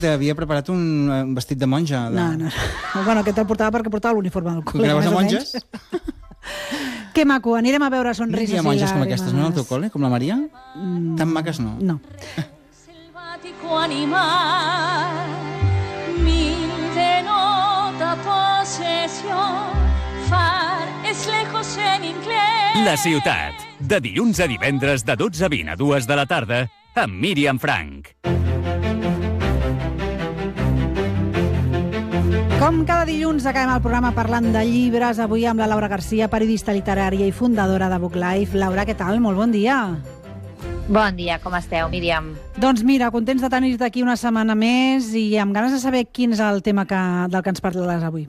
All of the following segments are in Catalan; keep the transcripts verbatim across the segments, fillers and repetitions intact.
T'havia preparat un vestit de monja. De... No, no. Bueno, aquest el portava perquè portava l'uniforme del col·le. Tu anaves a monges? Que maco, anirem a veure sonrises i llàgrimes. Hi ha monges com aquestes, no, al teu col·le? Com la Maria? Mm, Tan maques no? No. La ciutat, de dilluns a divendres de dotze a vint a dues de la tarda, amb Míriam Frank. Com cada dilluns acabem el programa parlant de llibres, avui amb la Laura Garcia, periodista literària i fundadora de Book Life. Laura, què tal? Molt bon dia. Bon dia, com esteu, Míriam? Doncs mira, contents de tenir-te aquí una setmana més i amb ganes de saber quin és el tema que, del que ens parlaràs avui.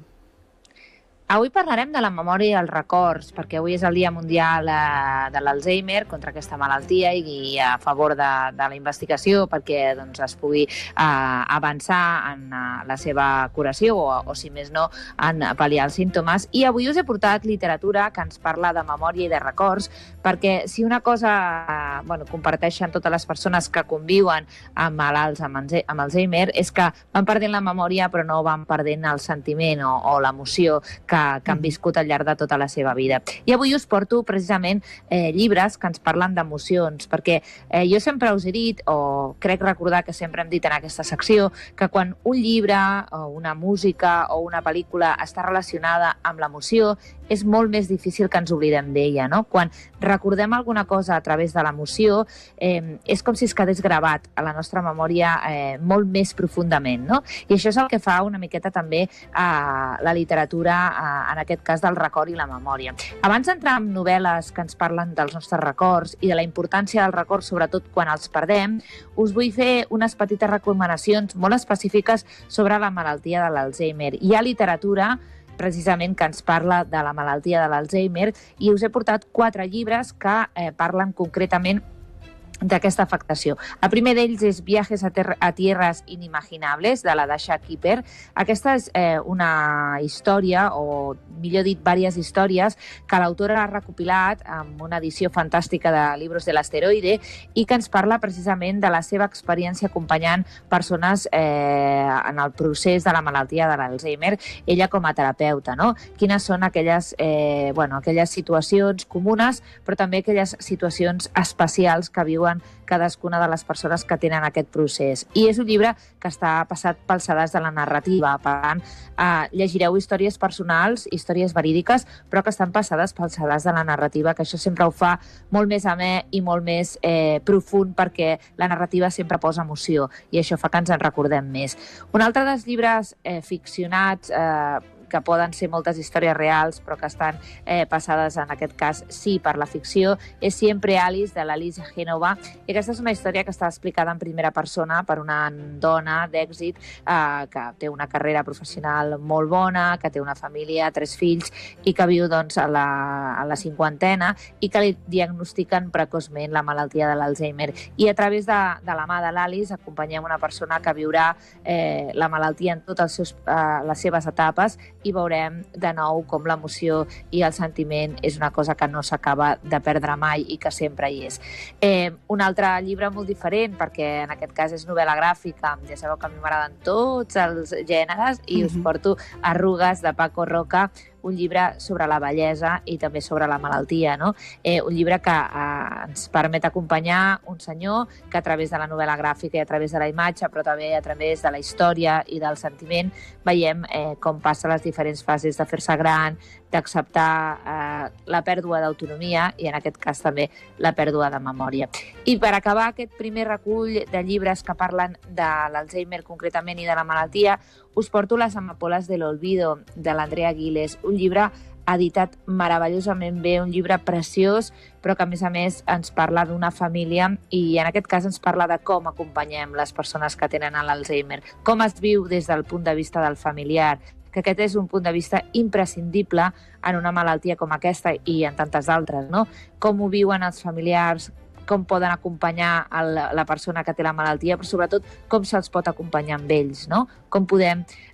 Avui parlarem de la memòria i els records, perquè avui és el Dia Mundial de l'Alzheimer, contra aquesta malaltia i a favor de, de la investigació perquè doncs, es pugui uh, avançar en uh, la seva curació o, o, si més no, en pal·liar els símptomes. I avui us he portat literatura que ens parla de memòria i de records, perquè si una cosa uh, bueno, comparteixen totes les persones que conviuen amb malalts amb, amb Alzheimer és que van perdent la memòria però no van perdent el sentiment o, o l'emoció que que han viscut al llarg de tota la seva vida. I avui us porto precisament eh, llibres que ens parlen d'emocions, perquè eh, jo sempre us he dit, o crec recordar que sempre hem dit en aquesta secció, que quan un llibre o una música o una pel·lícula està relacionada amb l'emoció, és molt més difícil que ens oblidem d'ella, no? Quan recordem alguna cosa a través de l'emoció, eh, és com si es quedés gravat a la nostra memòria eh, molt més profundament, no? I això és el que fa una miqueta també a la literatura, a, en aquest cas del record i la memòria. Abans d'entrar en novel·les que ens parlen dels nostres records i de la importància dels records, sobretot quan els perdem, us vull fer unes petites recomanacions molt específiques sobre la malaltia de l'Alzheimer. Hi ha literatura precisament que ens parla de la malaltia de l'Alzheimer i us he portat quatre llibres que eh, parlen concretament d'aquesta afectació. El primer d'ells és Viajes a, a tierras inimaginables, de la Dasha Kipper. Aquesta és eh, una història, o millor dit, diverses històries, que l'autora ha recopilat amb una edició fantàstica de Libros de l'Asteroide i que ens parla precisament de la seva experiència acompanyant persones eh, en el procés de la malaltia de l'Alzheimer, ella com a terapeuta, no? Quines són aquelles, eh, bueno, aquelles situacions comunes, però també aquelles situacions especials que viuen cadascuna de les persones que tenen aquest procés. I és un llibre que està passat pels sedars de la narrativa. Per tant, eh, llegireu històries personals, històries verídiques, però que estan passades pels sedars de la narrativa, que això sempre ho fa molt més amè i molt més eh, profund, perquè la narrativa sempre posa emoció i això fa que ens en recordem més. Un altre dels llibres eh, ficcionats, eh, que poden ser moltes històries reals, però que estan eh, passades, en aquest cas, sí, per la ficció, és Siempre Alice, de l'Alice Genova. I aquesta és una història que està explicada en primera persona per una dona d'èxit eh, que té una carrera professional molt bona, que té una família, tres fills, i que viu doncs, a, la, a la cinquantena i que li diagnostiquen precoçment la malaltia de l'Alzheimer. I a través de, de la mà de l'Alice acompanyem una persona que viurà eh, la malaltia en totes els seus, eh, les seves etapes i veurem de nou com l'emoció i el sentiment és una cosa que no s'acaba de perdre mai i que sempre hi és. Eh, un altre llibre molt diferent, perquè en aquest cas és novel·la gràfica, ja sabeu que a mi m'agraden tots els gèneres, i mm-hmm. us porto Arrugues, de Paco Roca, un llibre sobre la bellesa i també sobre la malaltia, no? Eh, un llibre que eh, ens permet acompanyar un senyor que a través de la novel·la gràfica i a través de la imatge, però també a través de la història i del sentiment, veiem eh, com passa les diferents fases de fer-se gran, d'acceptar eh, la pèrdua d'autonomia i en aquest cas també la pèrdua de memòria. I per acabar aquest primer recull de llibres que parlen de l'Alzheimer concretament i de la malaltia, us porto Les amapoles de l'olvido, de l'Andrea Giles, un llibre editat meravellosament bé, un llibre preciós, però que a més a més ens parla d'una família i en aquest cas ens parla de com acompanyem les persones que tenen l'Alzheimer, com es viu des del punt de vista del familiar, que aquest és un punt de vista imprescindible en una malaltia com aquesta i en tantes altres, no? Com ho viuen els familiars, com poden acompanyar el, la persona que té la malaltia, però sobretot com se'ls pot acompanyar amb ells, no? Com podem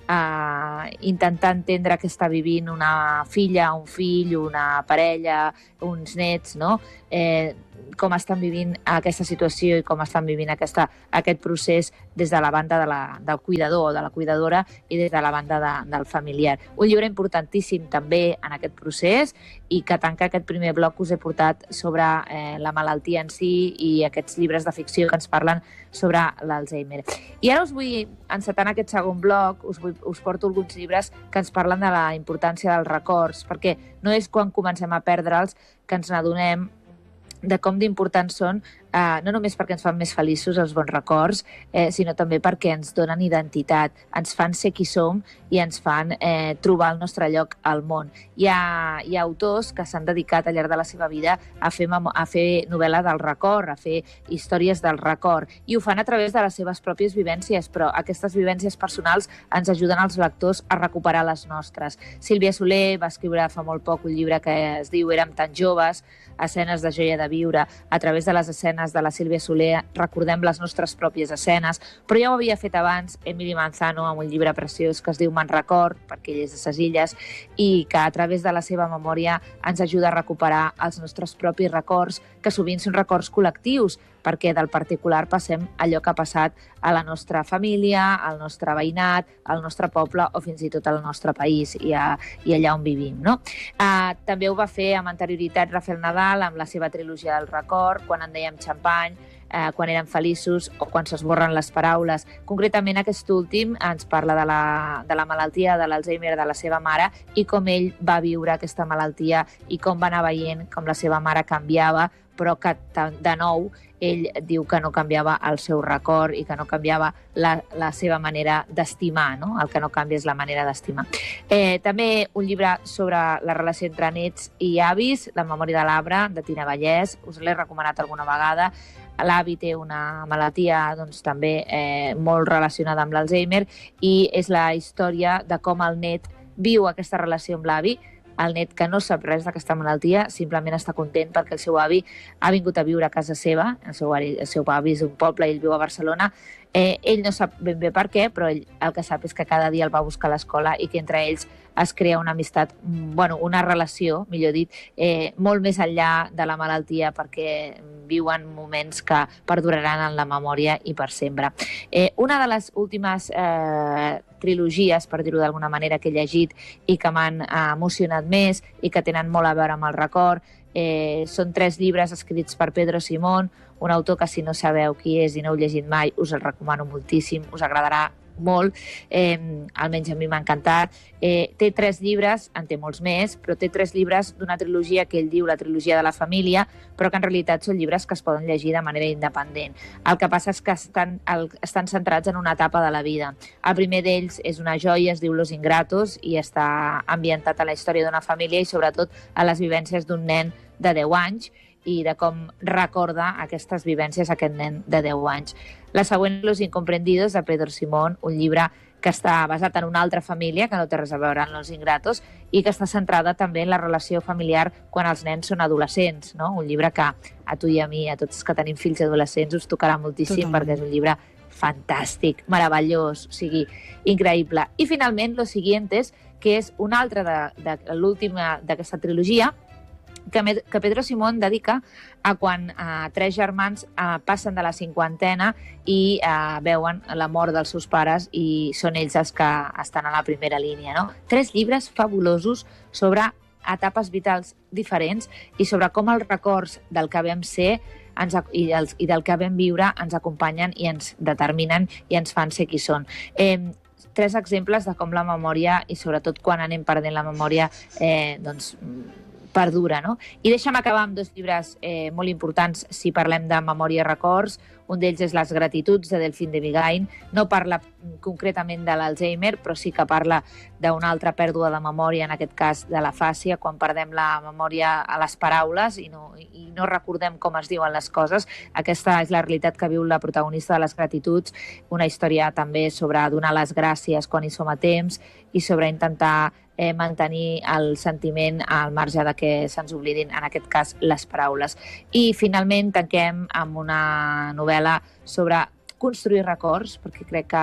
eh, intentar entendre què està vivint una filla, un fill, una parella, uns nets, no? Eh, com estan vivint aquesta situació i com estan vivint aquesta, aquest procés des de la banda de la, del cuidador o de la cuidadora i des de la banda de, del familiar. Un llibre importantíssim també en aquest procés i que tanca aquest primer bloc que us he portat sobre eh, la malaltia en si i aquests llibres de ficció que ens parlen sobre l'Alzheimer. I ara us vull encetar en aquest segon bloc, us, vull, us porto alguns llibres que ens parlen de la importància dels records, perquè no és quan comencem a perdre'ls que ens n'adonem de com d'importants són, eh, no només perquè ens fan més feliços els bons records, eh, sinó també perquè ens donen identitat, ens fan ser qui som i ens fan eh, trobar el nostre lloc al món. Hi ha, hi ha autors que s'han dedicat al llarg de la seva vida a fer, a fer novel·la del record, a fer històries del record, i ho fan a través de les seves pròpies vivències, però aquestes vivències personals ens ajuden als lectors a recuperar les nostres. Sílvia Soler va escriure fa molt poc un llibre que es diu Érem tan joves, escenes de joia de viure. A través de les escenes de la Sílvia Soler recordem les nostres pròpies escenes, però ja ho havia fet abans Emili Manzano amb un llibre preciós que es diu Me'n record, perquè ell és de ses Illes, i que a través de la seva memòria ens ajuda a recuperar els nostres propis records, que sovint són records col·lectius, perquè del particular passem allò que ha passat a la nostra família, al nostre veïnat, al nostre poble o fins i tot al nostre país i, a, i allà on vivim. No? Uh, també ho va fer amb anterioritat Rafael Nadal amb la seva trilogia del record, Quan en dèiem xampany, eh, Quan érem feliços o Quan s'esborren les paraules. Concretament aquest últim ens parla de la, de la malaltia de l'Alzheimer de la seva mare i com ell va viure aquesta malaltia i com va anar veient com la seva mare canviava, però que de nou ell diu que no canviava el seu record i que no canviava la, la seva manera d'estimar, no? El que no canvia és la manera d'estimar. Eh, també un llibre sobre la relació entre nets i avis, La memòria de l'arbre, de Tina Vallès, us l'he recomanat alguna vegada. L'avi té una malaltia doncs, també eh, molt relacionada amb l'Alzheimer i és la història de com el net viu aquesta relació amb l'avi. El net, que no sap res d'aquesta malaltia, simplement està content perquè el seu avi ha vingut a viure a casa seva, el seu avi, el seu avi és d'un poble i ell viu a Barcelona. Eh, ell no sap ben bé per què, però ell el que sap és que cada dia el va buscar a l'escola i que entre ells es crea una amistat, bueno, una relació, millor dit, eh, molt més enllà de la malaltia perquè viuen moments que perduraran en la memòria i per sempre. Eh, una de les últimes eh, trilogies, per dir-ho d'alguna manera, que he llegit i que m'han eh, emocionat més i que tenen molt a veure amb el record, eh, són tres llibres escrits per Pedro Simón, un autor que si no sabeu qui és i no heu llegit mai, us el recomano moltíssim, us agradarà molt, eh, almenys a mi m'ha encantat. Eh, té tres llibres, en té molts més, però té tres llibres d'una trilogia que ell diu la trilogia de la família, però que en realitat són llibres que es poden llegir de manera independent. El que passa és que estan, el, estan centrats en una etapa de la vida. El primer d'ells és una joia, es diu Los Ingratos, i està ambientat a la història d'una família i sobretot a les vivències d'un nen de deu anys, i de com recorda aquestes vivències aquest nen de deu anys. La següent, Los Incomprendidos, de Pedro Simón, un llibre que està basat en una altra família, que no té res a veure amb Los Ingratos, i que està centrada també en la relació familiar quan els nens són adolescents, no? Un llibre que a tu i a mi, a tots els que tenim fills adolescents, us tocarà moltíssim. Totalment. Perquè és un llibre fantàstic, meravellós, o sigui, increïble. I finalment, Los Siguientes, que és una altra de, de l'última d'aquesta trilogia, que, que Pedro Simón dedica a quan eh, tres germans eh, passen de la cinquantena i eh, veuen la mort dels seus pares i són ells els que estan a la primera línia. No? Tres llibres fabulosos sobre etapes vitals diferents i sobre com els records del que vam ser ens, i, els, i del que vam viure ens acompanyen i ens determinen i ens fan ser qui són. Eh, tres exemples de com la memòria, i sobretot quan anem perdent la memòria, eh, doncs, perdura, no? I deixa'm acabar amb dos llibres eh, molt importants si parlem de memòria i records. Un d'ells és Les gratituds, de Delphine de Vigain. No parla concretament de l'Alzheimer, però sí que parla d'una altra pèrdua de memòria, en aquest cas de l'afàsia, quan perdem la memòria a les paraules i no, i no recordem com es diuen les coses. Aquesta és la realitat que viu la protagonista de Les gratituds, una història també sobre donar les gràcies quan hi som a temps i sobre intentar eh, mantenir el sentiment al marge de que se'ns oblidin, en aquest cas, les paraules. I finalment tanquem amb una novel·la sobre construir records, perquè crec que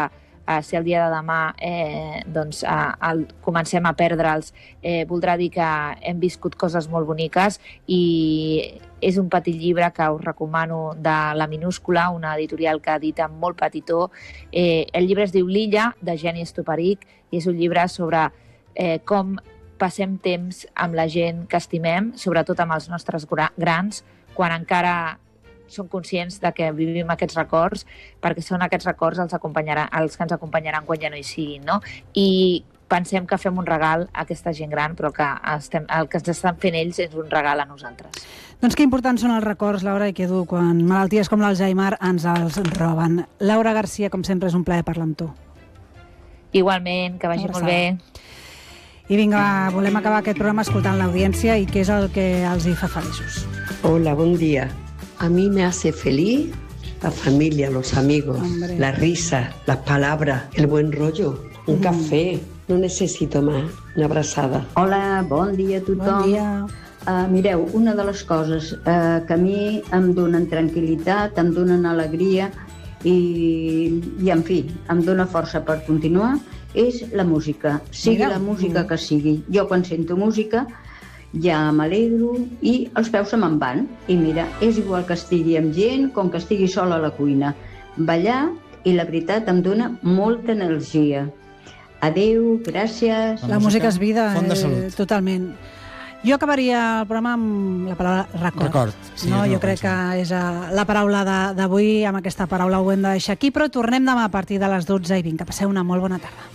eh, si el dia de demà eh, doncs, eh, el, comencem a perdre'ls, eh, voldrà dir que hem viscut coses molt boniques, i és un petit llibre que us recomano, de La Minúscula, una editorial que edita molt petitó. Eh, el llibre es diu L'Illa, de Jenny Stuparic, i és un llibre sobre eh, com passem temps amb la gent que estimem, sobretot amb els nostres grans, quan encara som conscients de que vivim aquests records, perquè són aquests records els, els que ens acompanyaran quan ja no hi siguin, no? I pensem que fem un regal a aquesta gent gran, però que estem, el que ens estan fent ells és un regal a nosaltres. Doncs que importants són els records, Laura, i que dur quan malalties com l'Alzheimer ens els roben. Laura Garcia, com sempre, és un plaer parlar amb tu. Igualment, que vagi molt bé. I vinga, va, volem acabar aquest programa escoltant l'audiència i què és el que els hi fa feliços. Hola, buen día. A mí me hace feliz la familia, los amigos, Hombre. la risa, las palabras, el buen rollo, un mm. café. No necessito més. Una abraçada. Hola, bon dia a tothom. Bon dia. Uh, mireu, una de les coses uh, que a mi em donen tranquil·litat, em donen alegria i, i en fi, em dona força per continuar, és la música. Sigui Mira. la música que sigui. Jo quan sento música ja m'alegro i els peus se me'n van. I mira, és igual que estigui amb gent com que estigui sola a la cuina. Ballar, i la veritat em dona molta energia. Adéu, gràcies. La, la música és vida, font de salut. Eh, totalment. Jo acabaria el programa amb la paraula record. Record. Sí, no, no jo crec que és la paraula d'avui, amb aquesta paraula ho hem de deixar aquí, però tornem demà a partir de les dotze i vint. Que passeu una molt bona tarda.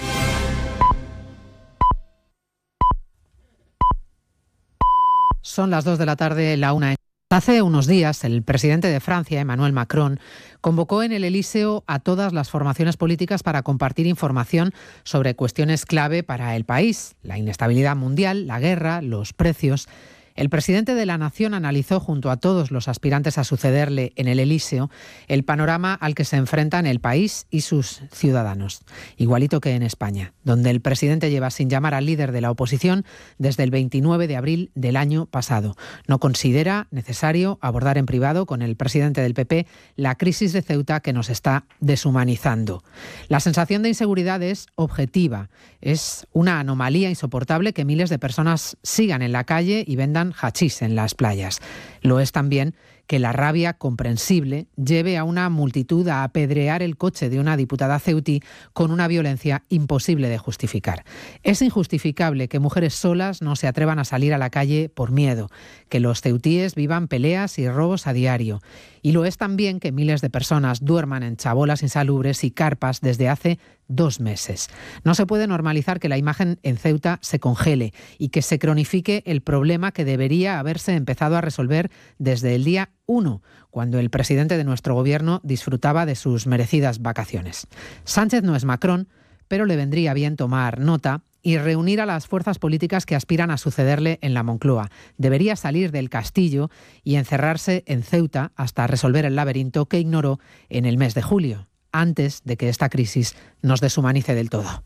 Son las dos de la tarde, la una. Hace unos días, el presidente de Francia, Emmanuel Macron, convocó en el Elíseo a todas las formaciones políticas para compartir información sobre cuestiones clave para el país: la inestabilidad mundial, la guerra, los precios. El presidente de la Nación analizó junto a todos los aspirantes a sucederle en el Elíseo el panorama al que se enfrentan el país y sus ciudadanos, igualito que en España, donde el presidente lleva sin llamar al líder de la oposición desde el veintinueve de abril del año pasado. No considera necesario abordar en privado con el presidente del P P la crisis de Ceuta que nos está deshumanizando. La sensación de inseguridad es objetiva. Es una anomalía insoportable que miles de personas sigan en la calle y vendan hachís en las playas. Lo es también que la rabia comprensible lleve a una multitud a apedrear el coche de una diputada ceutí con una violencia imposible de justificar. Es injustificable que mujeres solas no se atrevan a salir a la calle por miedo, que los ceutíes vivan peleas y robos a diario. Y lo es también que miles de personas duerman en chabolas insalubres y carpas desde hace dos meses. No se puede normalizar que la imagen en Ceuta se congele y que se cronifique el problema que debería haberse empezado a resolver desde el día uno, cuando el presidente de nuestro gobierno disfrutaba de sus merecidas vacaciones. Sánchez no es Macron, pero le vendría bien tomar nota y reunir a las fuerzas políticas que aspiran a sucederle en la Moncloa. Debería salir del castillo y encerrarse en Ceuta hasta resolver el laberinto que ignoró en el mes de julio, antes de que esta crisis nos deshumanice del todo.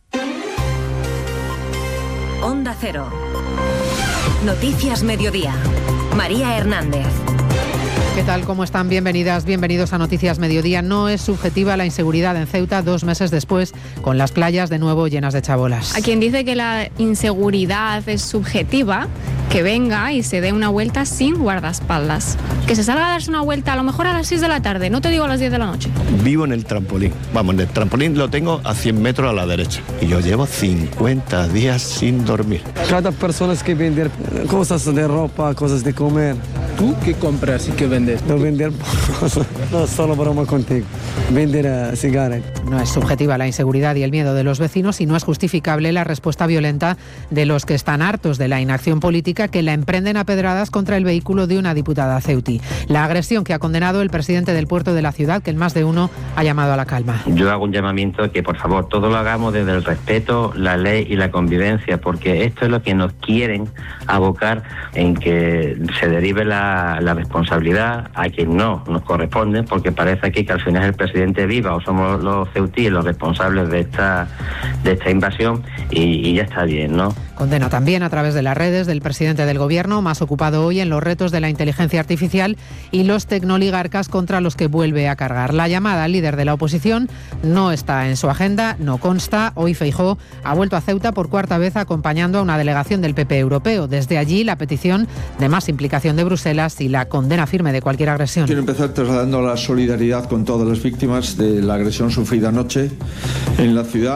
Onda Cero. Noticias Mediodía. María Hernández. ¿Qué tal? ¿Cómo están? Bienvenidas, bienvenidos a Noticias Mediodía. No es subjetiva la inseguridad en Ceuta dos meses después, con las playas de nuevo llenas de chabolas. A quien dice que la inseguridad es subjetiva, que venga y se dé una vuelta sin guardaespaldas. Que se salga a darse una vuelta a lo mejor a las seis de la tarde, no te digo a las diez de la noche. Vivo en el trampolín. Vamos, en el trampolín lo tengo a cien metros a la derecha. Y yo llevo cincuenta días sin dormir. Cada persona que vende cosas de ropa, cosas de comer. ¿Tú qué compras y qué vendes? No vender, no solo broma contigo, vender uh, cigarros. No es subjetiva la inseguridad y el miedo de los vecinos y no es justificable la respuesta violenta de los que están hartos de la inacción política que la emprenden a pedradas contra el vehículo de una diputada ceutí. La agresión que ha condenado el presidente del puerto de la ciudad, que en más de uno ha llamado a la calma. Yo hago un llamamiento a que por favor todo lo hagamos desde el respeto, la ley y la convivencia, porque esto es lo que nos quieren abocar en que se derive la, la responsabilidad a quien no nos corresponde, porque parece aquí que al final es el presidente presidente viva o somos los ceutíes los responsables de esta, de esta invasión y, y ya está bien, ¿no? Condena también a través de las redes del presidente del Gobierno, más ocupado hoy en los retos de la inteligencia artificial y los tecnoligarcas contra los que vuelve a cargar. La llamada al líder de la oposición no está en su agenda, no consta. Hoy Feijóo ha vuelto a Ceuta por cuarta vez acompañando a una delegación del P P europeo. Desde allí la petición de más implicación de Bruselas y la condena firme de cualquier agresión. Quiero empezar trasladando la solidaridad con todas las víctimas de la agresión sufrida anoche en la ciudad.